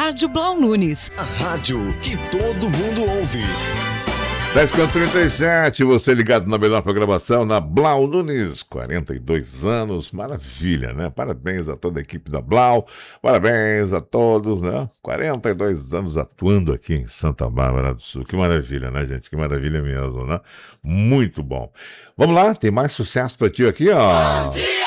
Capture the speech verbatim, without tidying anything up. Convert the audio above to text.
Rádio Blau Nunes. A rádio que todo mundo ouve. dez com trinta e sete, você ligado na melhor programação, na Blau Nunes, quarenta e dois anos, maravilha, né? Parabéns a toda a equipe da Blau, parabéns a todos, né? quarenta e dois anos atuando aqui em Santa Bárbara do Sul, que maravilha, né, gente? Que maravilha mesmo, né? Muito bom. Vamos lá, tem mais sucesso pra ti aqui, ó.